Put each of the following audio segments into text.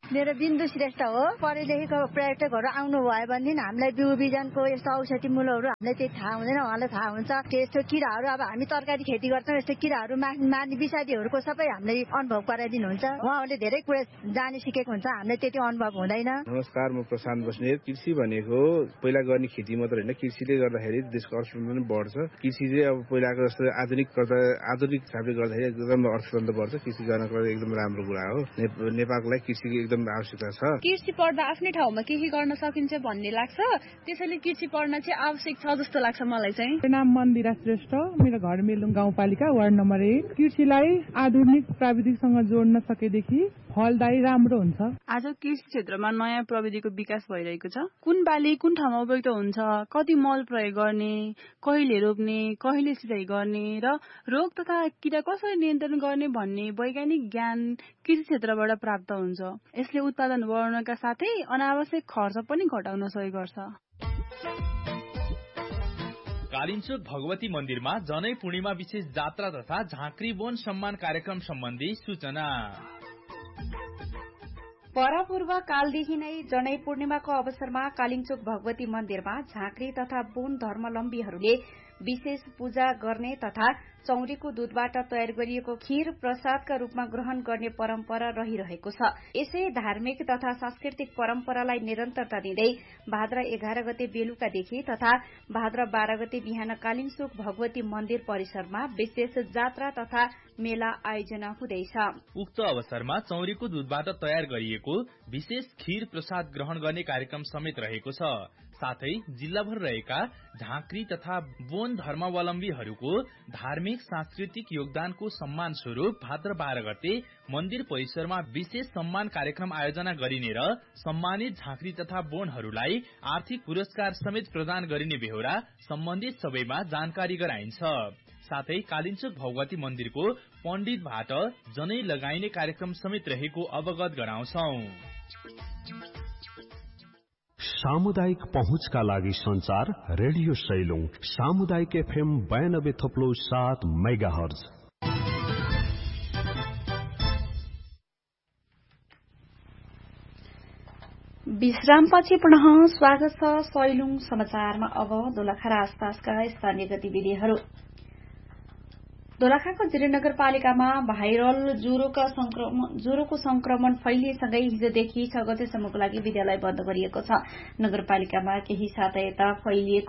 मेरो बिन्दु श्रेष्ठ हो। पढेलेखेको पर्यटकहरू आउनु भयो भने हामीलाई बिउ बिजनको यस्तो औषधि मूलहरू हामीलाई त्यही थाहा हुँदैन, उहाँलाई थाहा हुन्छ। यस्तो किराहरू अब हामी तरकारी खेती गर्छौँ, यस्तो किराहरू मार्ने विषादीहरूको सबै हामीले अनुभव गराइदिनुहुन्छ। उहाँहरूले धेरै कुरा जाने सिकेको हुन्छ, हामीलाई त्यति अनुभव हुँदैन। नमस्कार, म प्रशान्त बस्नेत। कृषि भनेको पहिला गर्ने खेती मात्र होइन, कृषिले गर्दाखेरि देशको अर्थतन्त्र पनि बढ्छ। कृषि चाहिँ अब पहिलाको जस्तो आधुनिक हिसाबले गर्दाखेरि एकदम अर्थतन्त्र बढ्छ। कृषि गर्नको एकदम राम्रो कुरा हो। नेपालको लागि कृषिको एकदम आवश्यकता छ। कृषि पढ्दा आफ्नै ठाउँमा केही गर्न सकिन्छ भन्ने लाग्छ, त्यसैले कृषि पढ्न चाहिँ आवश्यक छ जस्तो लाग्छ मलाई चाहिँ। मेरो नाम मन्दिरा श्रेष्ठ, मेरो घर मेलुङ गाउँपालिका वार्ड नम्बर 1। कृषिलाई आधुनिक प्राविधिकसँग जोड्न सकेदेखि फलदायी राम्रो हुन्छ। आज कृषि क्षेत्रमा नयाँ प्रविधिको विकास भइरहेको छ। कुन बाली कुन ठाउँमा उपयुक्त हुन्छ, कति मल प्रयोग गर्ने, कहिले रोप्ने, कहिले सिँचाइ गर्ने र रोग तथा कीड़ा कसरी नियन्त्रण गर्ने भन्ने वैज्ञानिक ज्ञान कृषि क्षेत्रबाट प्राप्त हुन्छ। यसले उत्पादन बढाउनका साथै अनावश्यक खर्च पनि घटाउन सहयोग गर्छ। कालिन्चोक भगवती मन्दिरमा जनै पूर्णिमा विशेष जात्रा तथा झाँक्री वन सम्मान कार्यक्रम सम्बन्धी सूचना। परापूर्व कालदेखि नै जनै पूर्णिमाको अवसरमा कालिन्चोक भगवती मन्दिरमा झाँक्री तथा बोन धर्मावलम्बीहरूले विशेष पूजा गर्ने तथा चौरीको दूधबाट तयार गरिएको खीर प्रसादका रूपमा ग्रहण गर्ने परम्परा रहिरहेको छ। यसै धार्मिक तथा सांस्कृतिक परम्परालाई निरन्तरता दिँदै भाद्र 11 गते बेलुकादेखि तथा भाद्र 12 गते बिहान कालिन्चोक भगवती मन्दिर परिसरमा विशेष जात्रा तथा मेला आयोजना हुँदैछ। उक्त अवसरमा चौरीको दूधबाट तयार गरिएको विशेष खीर प्रसाद ग्रहण गर्ने कार्यक्रम समेत रहेको छ। साथै जिल्लाभर रहेका झाँक्री तथा बोन धर्मावलम्बीहरूको धार्मिक सांस्कृतिक योगदानको सम्मान स्वरूप भाद्र 12 गते मन्दिर परिसरमा विशेष सम्मान कार्यक्रम आयोजना गरिने र सम्मानित झाँक्री तथा बोनहरूलाई आर्थिक पुरस्कार समेत प्रदान गरिने बेहोरा सम्बन्धित सबैमा जानकारी गराइन्छ। साथै कालिन्चोक भगवती मन्दिरको पण्डितबाट जनै लगाइने कार्यक्रम समेत रहेको अवगत गराउँछौं। सामुदायिक पहुँचका लागि संचार रेडियो सैलुङ सामुदायिक FM 92.7 मेगाहर्ज। विश्रामपछि पुनः स्वागत छ सैलुङ समाचारमा। अब दोलखा र आसपासका स्थानीय गतिविधिहरू। दोलखाको जिरी नगरपालिकामा भाइरल ज्वरोको संक्रमण फैलिएसँगै हिजोदेखि 6 गतेसम्मको लागि विद्यालय बन्द गरिएको छ। नगरपालिकामा केही साता यता फैलिएको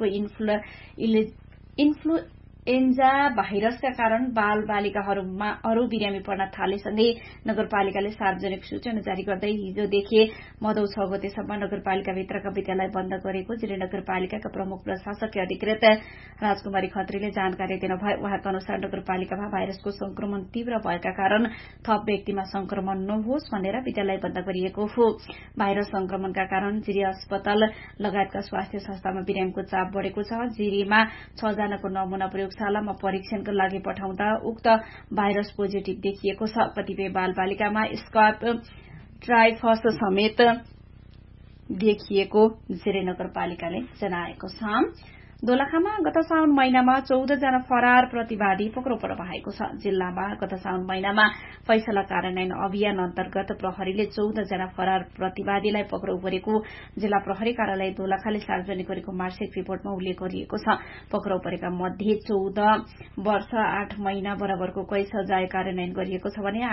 इन्फ्लुएन्जा भाइरसका कारण बाल बालिकाहरू बिरामी पर्न थालेसँगै नगरपालिकाले सार्वजनिक सूचना जारी गर्दै हिजोदेखि मधौ 6 गतेसम्म नगरपालिकाभित्रका विद्यालय बन्द गरेको जिल्ला नगरपालिकाका प्रमुख प्रशासकीय अधिकृत राजकुमारी खत्रीले जानकारी दिनुभयो। उहाँका अनुसार नगरपालिकामा भाइरसको संक्रमण तीव्र भएका कारण थप व्यक्तिमा संक्रमण नहोस् भनेर विद्यालय बन्द गरिएको हो। भाइरस संक्रमणका कारण जिरी अस्पताल लगायतका स्वास्थ्य संस्थामा बिरामीको चाप बढ़ेको छ। जिरीमा 6 जनाको नमूना प्रयोगशालामा परीक्षणका लागि पठाउँदा उक्त भाइरस पोजिटिभ देखिएको छ। कतिपय बाल बालिकामा स्कप ट्राइफस समेत देखिएको जिरी नगरपालिकाले जनाएको छ। दोलखामा गत साउन महिनामा 14 जना फरार प्रतिवादी पक्राउ पर्नु भएको छ। जिल्लामा गत साउन महिनामा फैसला कार्यान्वयन अभियान अन्तर्गत प्रहरीले 14 जना फरार प्रतिवादीलाई पक्राउ गरेको जिल्ला प्रहरी कार्यालय दोलखाले सार्वजनिक गरेको मार्कसिट रिपोर्टमा उल्लेख गरिएको छ। पक्राउ परेका मध्ये 14 वर्ष 8 महिना बराबरको कैद सजाय कार्यान्वयन गरिएको छ भने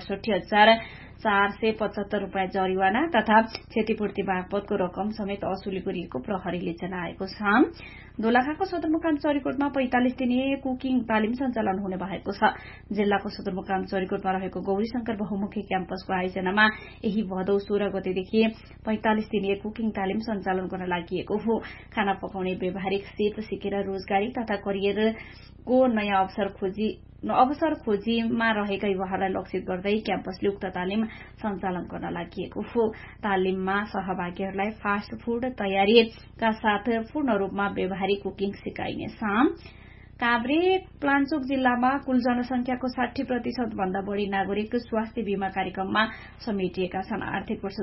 8,68,475 रूपियाँ जरिवाना तथा क्षतिपूर्ति बापतको रकम समेत असुली गरिएको प्रहरीले जनाएको छ। दोलखाको सदरमुकाम चरीकोटमा 45 दिने कुकिङ तालिम सञ्चालन हुने भएको छ। जिल्लाको सदरमुकाम चरीकोटमा रहेको गौरीशंकर बहुमुखी क्याम्पसको आयोजनामा यही भदौ 16 गतेदेखि 45 दिने कुकिङ तालिम सञ्चालन गर्न लागि हो। खाना पकाउने व्यावहारिक सिप सिकेर रोजगारी तथा करियरको नयाँ अवसर खोजीमा रहेका युवाहरूलाई लक्षित गर्दै क्याम्पसले उक्त तालिम सञ्चालन गर्न लागि हो। तालिममा सहभागीहरूलाई फास्ट फूड तयारीका साथ पूर्ण रूपमा व्यावहारिक कुकिङ सिकाइनेछ। काभ्रे प्लान्चोक जिल्लामा कुल जनसंख्याको 60% भन्दा बढ़ी नागरिक स्वास्थ्य बीमा कार्यक्रममा समेटिएका छन्। आर्थिक वर्ष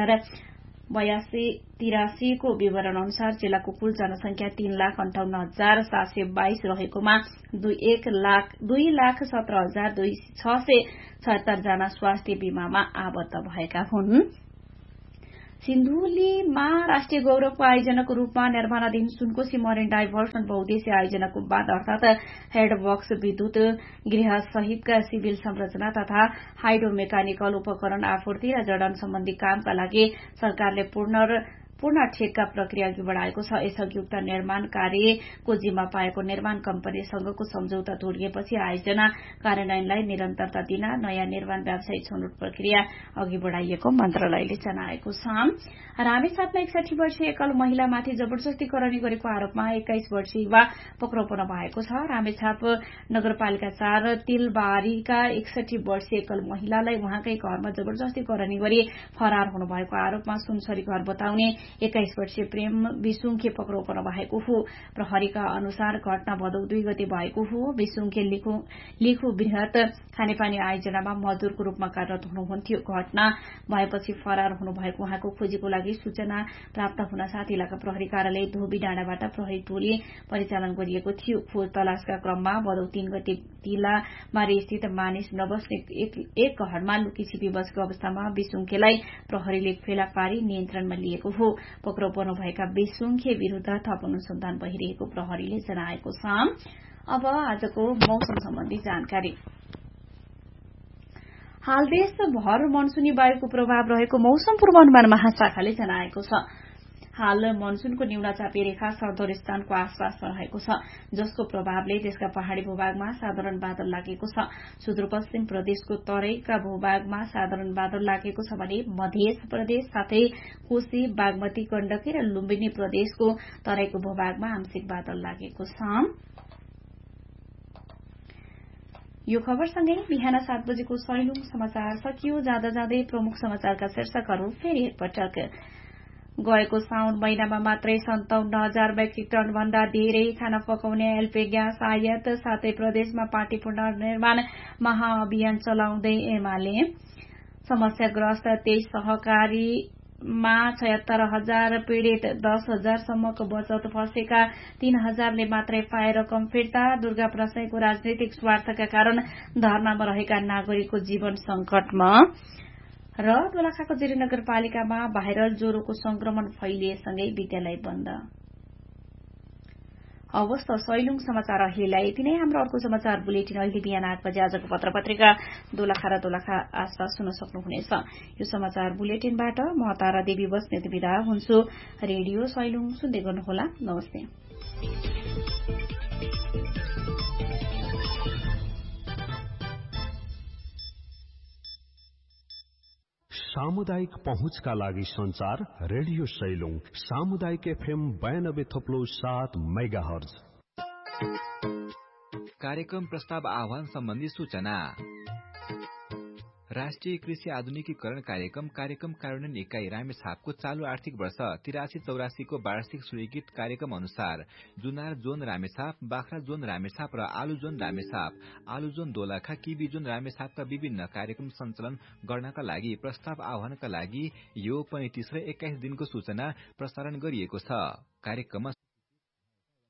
2082-83 को विवरण अनुसार जिल्लाको कुल जनसंख्या 3,58,722 रहेकोमा 2,17,676 जना स्वास्थ्य बीमामा आबद्ध भएका हुन्। सिन्धुलीमा राष्ट्रिय गौरवको आयोजनाको रूपमा निर्माणाधीन सुनकोशी मरिन डाइभर्सन बहुद्देश्य आयोजनाको बाँध अर्थात हेडबक्स विद्युत गृह सहितका सिभिल संरचना तथा हाइड्रो मेकानिकल उपकरण आपूर्ति र जडान सम्बन्धी कामका लागि सरकारले पूर्ण ठेक्का प्रक्रिया अघि बढ़ाएको छ। यसअघि उक्त निर्माण कार्यको जिम्मा पाएको निर्माण कम्पनीसँगको सम्झौता तोडिएपछि आयोजना कार्यान्वयनलाई निरन्तरता दिन नयाँ निर्माण व्यवसायी छनौट प्रक्रिया अघि बढ़ाइएको मन्त्रालयले जनाएको छ। रामेछापमा 61 वर्षीय एकल महिलामाथि जबरजस्ती करणी गरेको आरोपमा 21 वर्षीय युवा पक्राउ पर्न भएको छ। रामेछाप नगरपालिका 4 तिलबारीका 61 वर्षीय एकल महिलालाई उहाँकै घरमा जबरजस्ती करणी गरी फरार हुनुभएको आरोपमा सुनसरी घर बताउने 21 वर्षीय प्रेम विसुङखे पक्राउ पर्न भएको हो। प्रहरीका अनुसार घटना भदौ 2 गते भएको हो। विसुङखे लिखु बृहत खानेपानी आयोजनामा मजदूरको रूपमा कार्यरत हुनुहुन्थ्यो। घटना भएपछि फरार हुनुभएको उहाँको खोजीको लागि सूचना प्राप्त हुन साथ इलाका प्रहरी कार्यालय धोबी डाँडाबाट प्रहरी टोली परिचालन गरिएको थियो। खोज तलासका क्रममा भदौ 3 गते तिलामारी स्थित मानिस नबस्ने एक घरमा लुकीछिपी बसेको अवस्थामा विसुङखेलाई प्रहरीले फेला पारी नियन्त्रणमा लिएको हो। पक्राउ पर्नुभएका विसुङखे विरूद्ध थप अनुसन्धान भइरहेको प्रहरीले जनाएको छ। अब आजको मौसम सम्बन्धी जानकारी। हाल देशभर मनसुनी वायुको प्रभाव रहेको मौसम पूर्वानुमान महाशाखाले जनाएको छ। हाल मनसुनको न्यूनचापी रेखा सरदरस्थानको आसपासमा रहेको छ, जसको प्रभावले देशका पहाड़ी भूभागमा साधारण बादल लागेको छ। सुदूरपश्चिम प्रदेशको तराईका भूभागमा साधारण बादल लागेको छ भने मध्य प्रदेश साथै कोशी, बागमती, गण्डकी र लुम्बिनी प्रदेशको तराईको भूभागमा आंशिक बादल लागेको छ। यो खबरसँगै बिहान 7 बजेको सैलुङ समाचार सकियो। जाँदा जाँदै प्रमुख समाचारका शीर्षकहरू फेरि एकपटक। गएको साउन महिनामा मात्रै 57,000 मेट्रिक टन भन्दा धेरै खाना पकाउने एलपी ग्यास आयात। साथै प्रदेशमा पार्टी पुनर्निर्माण महाअभियान चलाउँदै एमाले। समस्याग्रस्त 23 सहकारीमा 76,000 पीड़ित, 10,000 सम्मको बचत फँसेका 3,000ले मात्रै पाए रकम फिर्ता। दुर्गा प्रसाईको राजनीतिक स्वार्थका कारण धरनामा रहेका नागरिकको जीवन संकटमा। र दोलखाको जिरी नगरपालिकामा भाइरल ज्वरोको संक्रमण फैलिएसँगै विद्यालय बन्द। अवस्था सैलुङ समाचार अहिलेलाई यति नै। हाम्रो अर्को समाचार बुलेटिन अहिले बिहान 8 बजे आजको पत्र पत्रिका दोलखा र दोलखा आसपास सुन्न सक्नुहुनेछ। यो समाचार बुलेटिनबाट म तारा देवी बस्नेत बिदा हुन्छु। रेडियो सैलुङ सुन्दै गर्नुहोला। नमस्ते। सामुदायिक पहुँचका लागि संचार रेडियो सैलुङ सामुदायिक एफएम 92.7 मेगाहर्ज। कार्यक्रम प्रस्ताव आह्वान सम्बन्धी सूचना। राष्ट्रिय कृषि आधुनिकीकरण कार्यक्रम कार्यान्वयन इकाई रामेछापको चालू आर्थिक वर्ष 83-84 को वार्षिक स्वीकृत कार्यक्रम अनुसार जुनार जोन रामेछाप, बाख्रा जोन रामेछाप र आलु जोन रामेछाप, आलु जोन दोलखा, किबी जोन रामेछापका विभिन्न कार्यक्रम सञ्चालन गर्नका लागि प्रस्ताव आह्वानका लागि यो 35 र 21 दिनको सूचना प्रसारण गरिएको छ। कार्यक्रममा